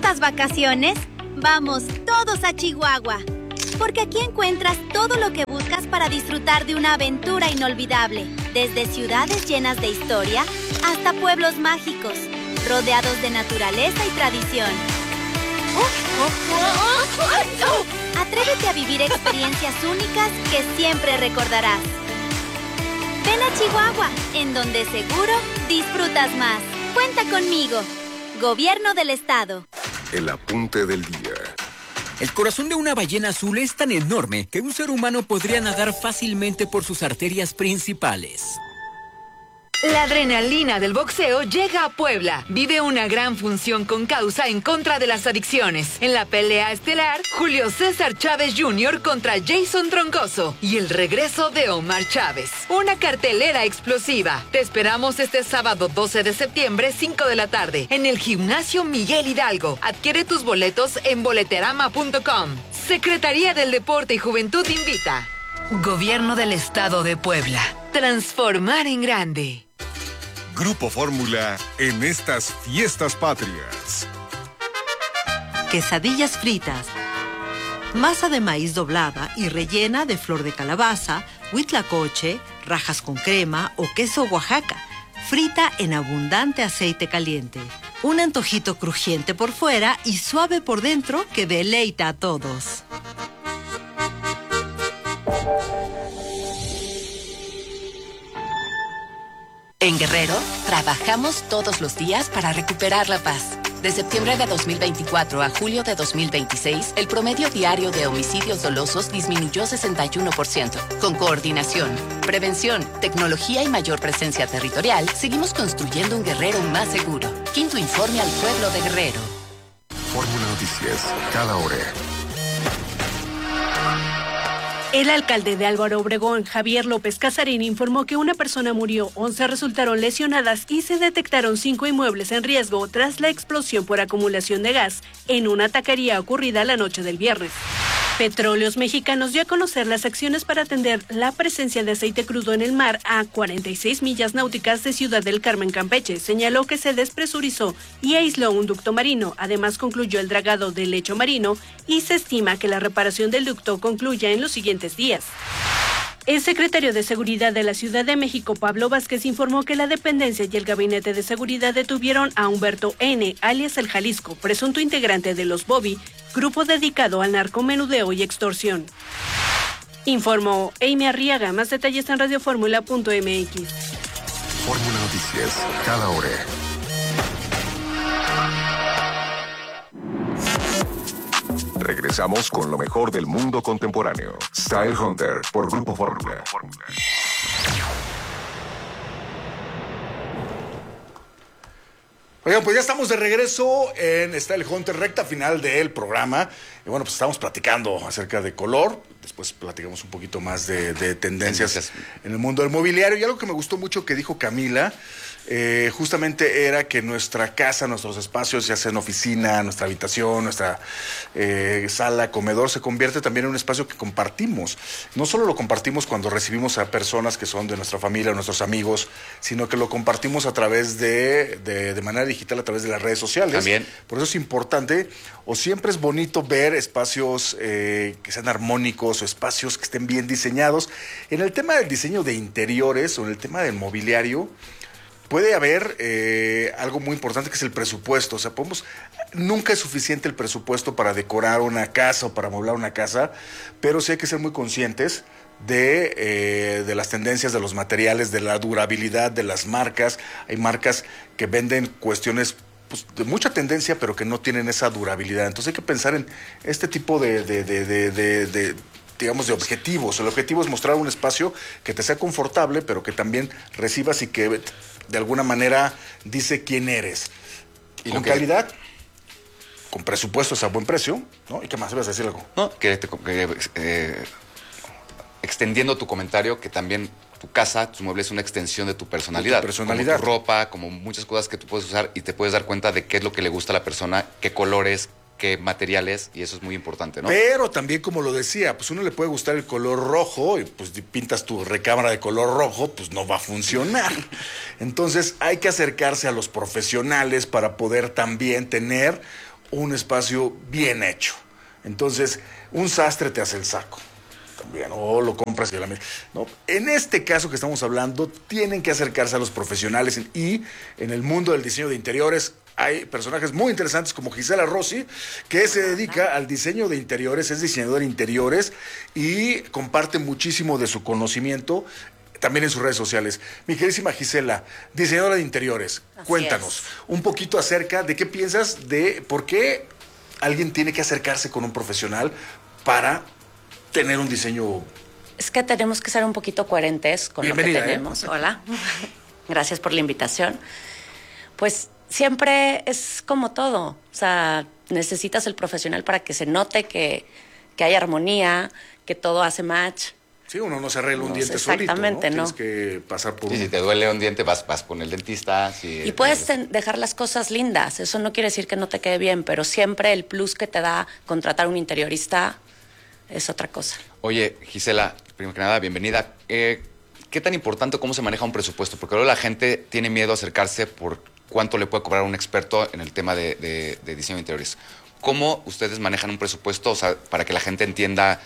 estas vacaciones, vamos todos a Chihuahua. Porque aquí encuentras todo lo que buscas para disfrutar de una aventura inolvidable. Desde ciudades llenas de historia hasta pueblos mágicos, rodeados de naturaleza y tradición. Atrévete a vivir experiencias únicas que siempre recordarás. Ven a Chihuahua, en donde seguro disfrutas más. Cuenta conmigo. Gobierno del Estado. El apunte del día. El corazón de una ballena azul es tan enorme que un ser humano podría nadar fácilmente por sus arterias principales. La adrenalina del boxeo llega a Puebla. Vive una gran función con causa en contra de las adicciones. En la pelea estelar, Julio César Chávez Jr. contra Jason Troncoso y el regreso de Omar Chávez. Una cartelera explosiva. Te esperamos este sábado 12 de septiembre, 5 de la tarde, en el Gimnasio Miguel Hidalgo. Adquiere tus boletos en boleterama.com. Secretaría del Deporte y Juventud invita. Gobierno del Estado de Puebla. Transformar en grande. Grupo Fórmula en estas fiestas patrias. Quesadillas fritas. Masa de maíz doblada y rellena de flor de calabaza, huitlacoche, rajas con crema o queso Oaxaca. Frita en abundante aceite caliente. Un antojito crujiente por fuera y suave por dentro que deleita a todos. En Guerrero, trabajamos todos los días para recuperar la paz. De septiembre de 2024 a julio de 2026, el promedio diario de homicidios dolosos disminuyó 61%. Con coordinación, prevención, tecnología y mayor presencia territorial, seguimos construyendo un Guerrero más seguro. Quinto informe al pueblo de Guerrero. Fórmula Noticias, cada hora. El alcalde de Álvaro Obregón, Javier López Casarín, informó que una persona murió, 11 resultaron lesionadas y se detectaron 5 inmuebles en riesgo tras la explosión por acumulación de gas en una taquería ocurrida la noche del viernes. Petróleos Mexicanos dio a conocer las acciones para atender la presencia de aceite crudo en el mar a 46 millas náuticas de Ciudad del Carmen, Campeche. Señaló que se despresurizó y aisló un ducto marino. Además, concluyó el dragado del lecho marino y se estima que la reparación del ducto concluya en los siguientes días. El secretario de Seguridad de la Ciudad de México, Pablo Vázquez, informó que la dependencia y el Gabinete de Seguridad detuvieron a Humberto N., alias El Jalisco, presunto integrante de los Bobby, grupo dedicado al narcomenudeo y extorsión. Informó Amy Arriaga. Más detalles en radioformula.mx. Fórmula Noticias, cada hora. Regresamos con lo mejor del mundo contemporáneo. Style Hunter por Grupo Fórmula. Oigan, pues ya estamos de regreso en Style Hunter, recta final del programa. Y bueno, pues estamos platicando acerca de color. Después platicamos un poquito más de tendencias en el mundo del mobiliario. Y algo que me gustó mucho que dijo Camila, justamente era que nuestra casa, nuestros espacios, ya sea en oficina, nuestra habitación, nuestra sala, comedor, se convierte también en un espacio que compartimos. No solo lo compartimos cuando recibimos a personas que son de nuestra familia, nuestros amigos, sino que lo compartimos a través de manera digital, a través de las redes sociales. También. Por eso es importante, o siempre es bonito ver espacios que sean armónicos o espacios que estén bien diseñados. En el tema del diseño de interiores o en el tema del mobiliario, puede haber algo muy importante que es el presupuesto. O sea, nunca es suficiente el presupuesto para decorar una casa o para amueblar una casa, pero sí hay que ser muy conscientes de las tendencias, de los materiales, de la durabilidad de las marcas. Hay marcas que venden cuestiones pues, de mucha tendencia, pero que no tienen esa durabilidad. Entonces hay que pensar en este tipo digamos, de objetivos. El objetivo es mostrar un espacio que te sea confortable, pero que también recibas y que de alguna manera dice quién eres. Y con calidad, con presupuestos a buen precio, ¿no? ¿Y qué más? ¿Ibas a decir algo? No, extendiendo tu comentario, que también tu casa, tus muebles es una extensión de tu personalidad. Como tu ropa, como muchas cosas que tú puedes usar y te puedes dar cuenta de qué es lo que le gusta a la persona, qué colores, qué materiales, y eso es muy importante, ¿no? Pero también, como lo decía, pues uno le puede gustar el color rojo y pues pintas tu recámara de color rojo, pues no va a funcionar. Entonces hay que acercarse a los profesionales para poder también tener un espacio bien hecho. Entonces, un sastre te hace el saco también, o lo compras y a la mesa. No, en este caso que estamos hablando, tienen que acercarse a los profesionales y en el mundo del diseño de interiores hay personajes muy interesantes como Gisela Rossi, que se dedica al diseño de interiores, es diseñadora de interiores y comparte muchísimo de su conocimiento también en sus redes sociales. Mi queridísima Gisela, diseñadora de interiores, cuéntanos un poquito acerca de qué piensas de por qué alguien tiene que acercarse con un profesional para tener un diseño. Es que tenemos que ser un poquito coherentes con lo que tenemos. Hola, gracias por la invitación. Pues siempre es como todo, o sea, necesitas el profesional para que se note que hay armonía, que todo hace match. Sí, uno no se arregla un diente exactamente, solito, ¿no? Tienes que pasar por si te duele un diente, vas con el dentista. Y puedes dejar las cosas lindas. Eso no quiere decir que no te quede bien, pero siempre el plus que te da contratar un interiorista es otra cosa. Oye, Gisela, primero que nada, bienvenida. ¿Qué tan importante cómo se maneja un presupuesto? Porque luego la gente tiene miedo a acercarse por cuánto le puede cobrar un experto en el tema de diseño de interiores. ¿Cómo ustedes manejan un presupuesto, o sea, para que la gente entienda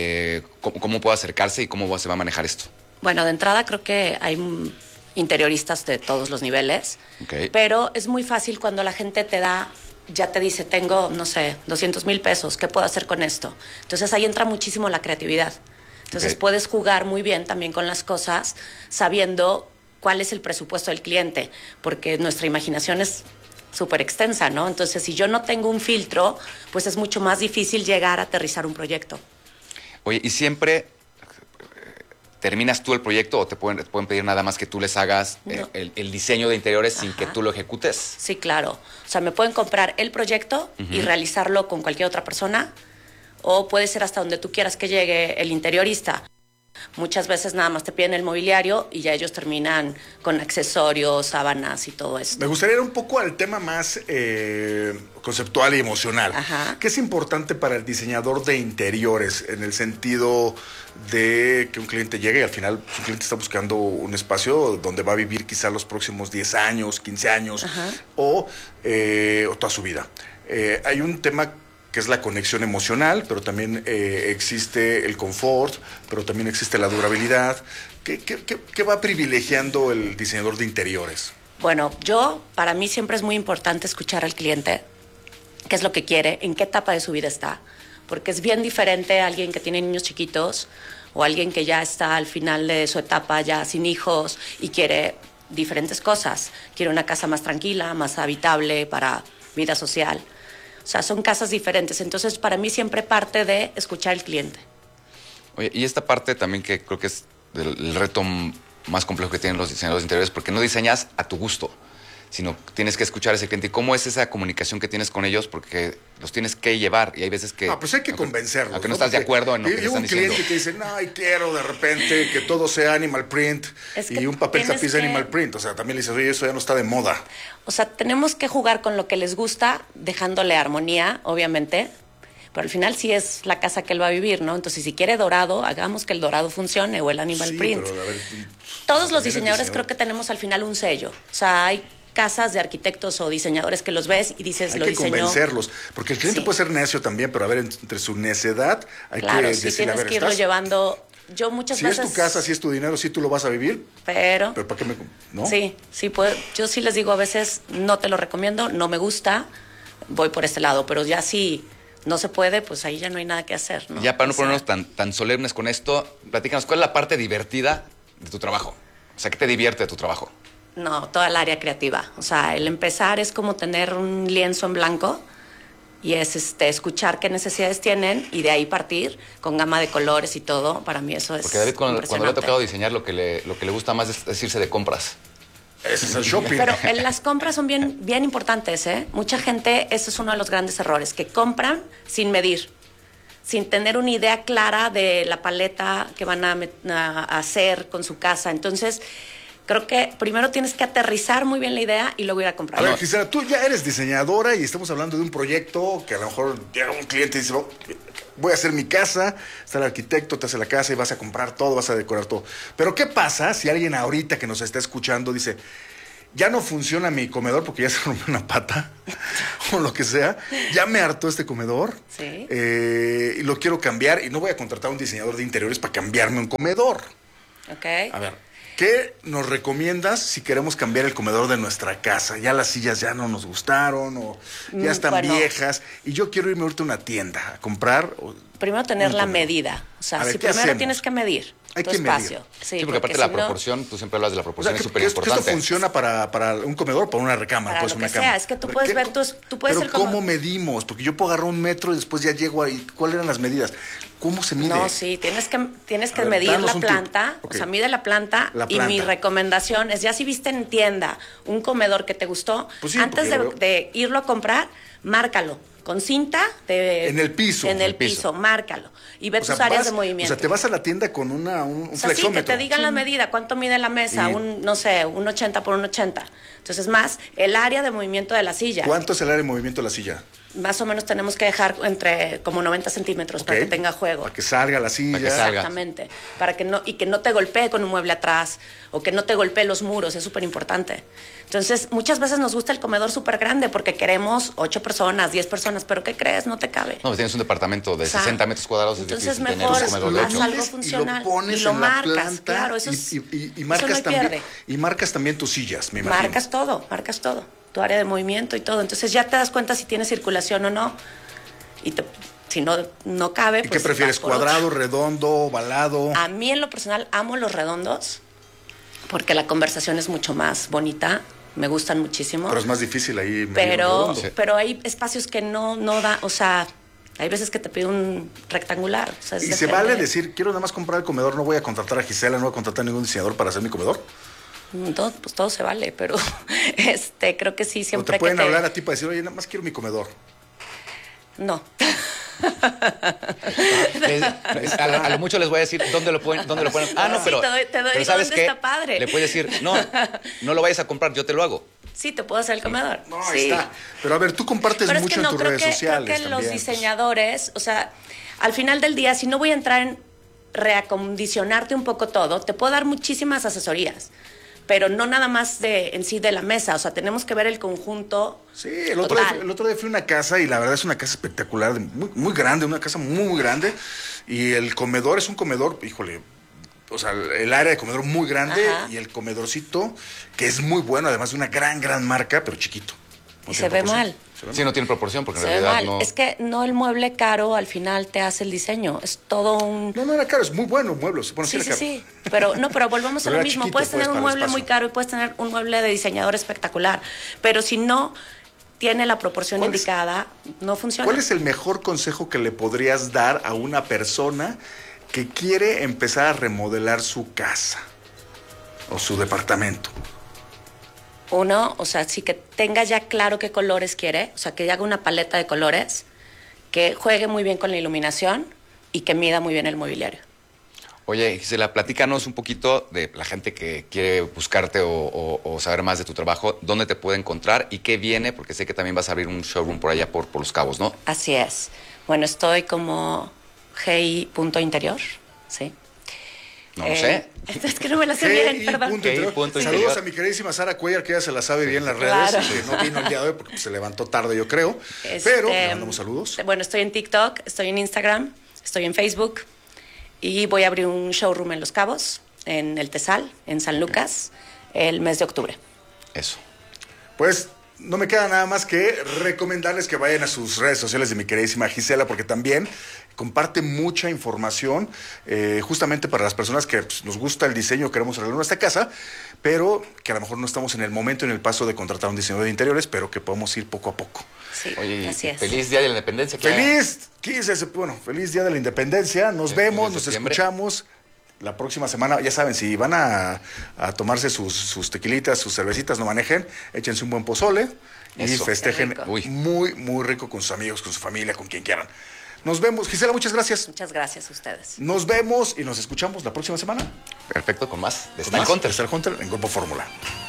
cómo puede acercarse y cómo se va a manejar esto? Bueno, de entrada creo que hay interioristas de todos los niveles, okay, pero es muy fácil cuando la gente ya te dice, tengo, no sé, 200,000 pesos, ¿qué puedo hacer con esto? Entonces ahí entra muchísimo la creatividad. Entonces puedes jugar muy bien también con las cosas sabiendo cuál es el presupuesto del cliente, porque nuestra imaginación es súper extensa, ¿no? Entonces, si yo no tengo un filtro, pues es mucho más difícil llegar a aterrizar un proyecto. Oye, ¿y siempre terminas tú el proyecto o te pueden pedir nada más que tú les hagas el diseño de interiores sin que tú lo ejecutes? Sí, claro. O sea, me pueden comprar el proyecto y realizarlo con cualquier otra persona, o puede ser hasta donde tú quieras que llegue el interiorista. Muchas veces nada más te piden el mobiliario y ya ellos terminan con accesorios, sábanas y todo eso. Me gustaría ir un poco al tema más conceptual y emocional. Ajá. ¿Qué es importante para el diseñador de interiores en el sentido de que un cliente llegue y al final su cliente está buscando un espacio donde va a vivir quizá los próximos 10 años, 15 años o toda su vida? Hay un tema que es la conexión emocional, pero también existe el confort, pero también existe la durabilidad. ¿Qué va privilegiando el diseñador de interiores? Bueno, para mí siempre es muy importante escuchar al cliente, qué es lo que quiere, en qué etapa de su vida está, porque es bien diferente a alguien que tiene niños chiquitos o alguien que ya está al final de su etapa, ya sin hijos y quiere diferentes cosas. Quiere una casa más tranquila, más habitable para vida social. O sea, son casas diferentes. Entonces, para mí siempre parte de escuchar al cliente. Oye, y esta parte también que creo que es el reto más complejo que tienen los diseñadores de interiores, porque no diseñas a tu gusto, sino tienes que escuchar a ese cliente. ¿Y cómo es esa comunicación que tienes con ellos? Porque los tienes que llevar y hay veces que... pues hay que convencerlos. Aunque no estás de acuerdo en lo que están diciendo. Hay un cliente que dice, no, y quiero de repente que todo sea animal print y un papel tapiz de animal print. O sea, también le dices, oye, eso ya no está de moda. O sea, tenemos que jugar con lo que les gusta, dejándole armonía, obviamente, pero al final sí es la casa que él va a vivir, ¿no? Entonces, si quiere dorado, hagamos que el dorado funcione o el animal print. Pero, a ver, todos los diseñadores creo que tenemos al final un sello. O sea, hay casas de arquitectos o diseñadores que los ves y dices, hay lo diseñó. Hay que convencerlos, porque el cliente puede ser necio también, pero a ver, entre su necedad hay que decirle, sí tienes que irlo llevando. Yo muchas veces... Si es tu casa, si es tu dinero, sí tú lo vas a vivir. Pero ¿para qué no? Sí, yo sí les digo a veces, no te lo recomiendo, no me gusta, voy por este lado, pero ya si no se puede, pues ahí ya no hay nada que hacer, ¿no? Ya para no ponernos tan solemnes con esto, platícanos, ¿cuál es la parte divertida de tu trabajo? O sea, ¿qué te divierte de tu trabajo? No, toda el área creativa. O sea, el empezar es como tener un lienzo en blanco y es escuchar qué necesidades tienen y de ahí partir con gama de colores y todo. Para mí eso es porque David, cuando le ha tocado diseñar, lo que le gusta más es irse de compras. Ese es el shopping. Pero las compras son bien importantes, ¿eh? Mucha gente, eso es uno de los grandes errores, que compran sin medir, sin tener una idea clara de la paleta que van a hacer con su casa. Entonces, creo que primero tienes que aterrizar muy bien la idea y luego ir a comprar. A ver, Gisela, tú ya eres diseñadora y estamos hablando de un proyecto que a lo mejor llega un cliente y dice, voy a hacer mi casa, está el arquitecto, te hace la casa y vas a comprar todo, vas a decorar todo. Pero ¿qué pasa si alguien ahorita que nos está escuchando dice, ya no funciona mi comedor porque ya se rompió una pata? o lo que sea, ya me hartó este comedor. Sí. Y lo quiero cambiar y no voy a contratar a un diseñador de interiores para cambiarme un comedor. Ok. A ver, ¿qué nos recomiendas si queremos cambiar el comedor de nuestra casa? Ya las sillas ya no nos gustaron o ya están viejas y yo quiero irme ahorita a una tienda a comprar. Primero tener la medida. O sea, ver, si ¿qué primero hacemos? tienes que medir Hay tu que espacio. medir. Sí, porque aparte la proporción, tú siempre hablas de la proporción, es súper importante. ¿Esto funciona para un comedor o para una recámara? Para Pues lo una que cama. sea, es que tú puedes ver tú puedes pero ser como... ¿cómo medimos? Porque yo puedo agarrar 1 metro y después ya llego ahí. ¿Cuáles eran las medidas? ¿Cómo se mide? No, sí, tienes que A ver, medir danos la un planta, tip. Ok. o sea, mide la planta, y mi recomendación es, ya si viste en tienda un comedor que te gustó, Pues sí, antes porque de irlo a comprar, márcalo con cinta en el piso. En el piso, márcalo. Y ve tus áreas de movimiento. O sea, te vas a la tienda con un O sea, sí, flexómetro. que te digan la medida, cuánto mide la mesa, no sé, un 80 por un 80. Entonces, más el área de movimiento de la silla. ¿Cuánto es el área de movimiento de la silla? Más o menos tenemos que dejar entre como 90 centímetros para que tenga juego. Para que salga la silla. Exactamente. Para que no te golpee con un mueble atrás o que no te golpee los muros, es súper importante. Entonces, muchas veces nos gusta el comedor súper grande porque queremos 8 personas, 10 personas, pero ¿qué crees? No te cabe. No, pues tienes un departamento de 60 metros cuadrados. Entonces, tener mejor un comedor de haz 8. algo funcional. Y lo pones y lo en la marcas, planta, claro, eso y marcas eso no también. pierde. Y marcas también tus sillas, me imagino. Marcas todo. Tu área de movimiento y todo. Entonces ya te das cuenta si tiene circulación o no. Y si no cabe, ¿Y pues qué prefieres? ¿Cuadrado, redondo, ovalado? A mí en lo personal amo los redondos porque la conversación es mucho más bonita. Me gustan muchísimo. Pero es más difícil ahí medir redondo. Pero hay espacios que no da, o sea, hay veces que te pide un rectangular. O sea, ¿Y se vale decir, quiero nada más comprar el comedor, no voy a contratar a Gisela, no voy a contratar a ningún diseñador para hacer mi comedor? Pues todo se vale, pero creo que sí, siempre ¿O te pueden hablar a ti para decir, oye, nada más quiero mi comedor? No. A lo mucho les voy a decir dónde lo ponen. Ah, no, pero, te doy pero ¿sabes qué? está padre. Le puedes decir, no lo vayas a comprar, yo te lo hago. Sí, te puedo hacer el comedor. No, sí. ahí está. Pero a ver, tú compartes pero mucho en tus redes sociales. Creo que también, los diseñadores, o sea, al final del día, si no voy a entrar en reacondicionarte un poco todo, te puedo dar muchísimas asesorías. Pero no nada más en sí de la mesa, o sea, tenemos que ver el conjunto. Sí, el otro día fui a una casa y la verdad es una casa espectacular, muy, muy grande, una casa muy grande. Y el comedor es un comedor, híjole, o sea, el área de comedor muy grande. Ajá. Y el comedorcito, que es muy bueno, además de una gran marca, pero chiquito. No y se ve mal. Sí, no tiene proporción porque en se realidad ve mal. no... Es que no el mueble caro al final te hace el diseño. Es todo un... No era caro, es muy bueno el mueble. Bueno, sí. Pero volvemos a lo mismo. Chiquito, puedes tener un mueble muy caro y puedes tener un mueble de diseñador espectacular. Pero si no tiene la proporción indicada, no funciona. ¿Cuál es el mejor consejo que le podrías dar a una persona que quiere empezar a remodelar su casa o su departamento? Uno, o sea, sí que tenga ya claro qué colores quiere, o sea, que haga una paleta de colores, que juegue muy bien con la iluminación y que mida muy bien el mobiliario. Oye, Gisela, platícanos un poquito de la gente que quiere buscarte o saber más de tu trabajo, dónde te puede encontrar y qué viene, porque sé que también vas a abrir un showroom por allá por Los Cabos, ¿no? Así es. Bueno, estoy como gi.interior, ¿sí? No lo sé. Es que no me la sé bien, perdón. Saludos a mi queridísima Sara Cuellar, que ya se la sabe bien en las redes. Claro. No vino el día de hoy porque se levantó tarde, yo creo. Pero le mandamos saludos. Bueno, estoy en TikTok, estoy en Instagram, estoy en Facebook y voy a abrir un showroom en Los Cabos, en el Tesal, en San Lucas, el mes de octubre. Eso. Pues no me queda nada más que recomendarles que vayan a sus redes sociales de mi queridísima Gisela, porque también comparte mucha información justamente para las personas que nos gusta el diseño, queremos arreglar nuestra casa, pero que a lo mejor no estamos en el momento, en el paso de contratar a un diseñador de interiores, pero que podemos ir poco a poco. Sí, oye, así es. Feliz Día de la Independencia. Feliz Día de la Independencia. Nos vemos, nos escuchamos. La próxima semana, ya saben, si van a tomarse sus tequilitas, sus cervecitas, no manejen, échense un buen pozole y festejen muy, muy rico con sus amigos, con su familia, con quien quieran. Nos vemos. Gisela, muchas gracias. Muchas gracias a ustedes. Nos vemos y nos escuchamos la próxima semana. Perfecto, con más de Style Hunter en Grupo Fórmula.